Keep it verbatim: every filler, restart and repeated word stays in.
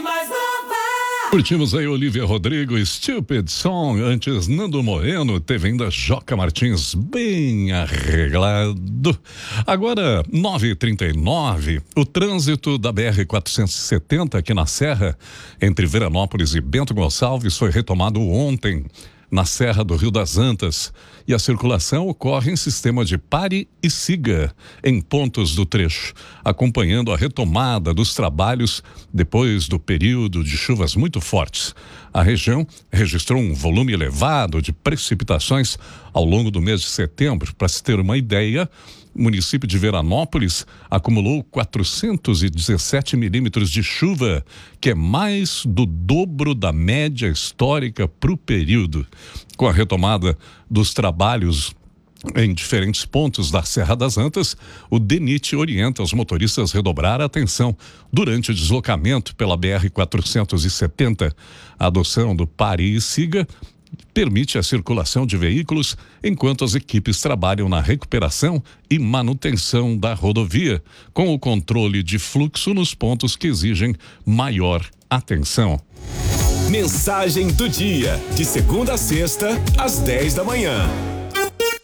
mais nova. Curtimos aí Olivia Rodrigo, Stupid Song. Antes, Nando Moreno, teve ainda Joca Martins, bem arreglado. Agora, nove e trinta e nove, o trânsito da B R quatrocentos e setenta aqui na Serra, entre Veranópolis e Bento Gonçalves, foi retomado ontem na Serra do Rio das Antas, e a circulação ocorre em sistema de pare e siga em pontos do trecho, acompanhando a retomada dos trabalhos depois do período de chuvas muito fortes. A região registrou um volume elevado de precipitações ao longo do mês de setembro. Para se ter uma ideia, o município de Veranópolis acumulou quatrocentos e dezessete milímetros de chuva, que é mais do dobro da média histórica para o período. Com a retomada dos trabalhos em diferentes pontos da Serra das Antas, o DENIT orienta os motoristas a redobrar a atenção durante o deslocamento pela B R quatrocentos e setenta. A adoção do pare e siga permite a circulação de veículos enquanto as equipes trabalham na recuperação e manutenção da rodovia, com o controle de fluxo nos pontos que exigem maior atenção. Mensagem do dia, de segunda a sexta, às dez da manhã.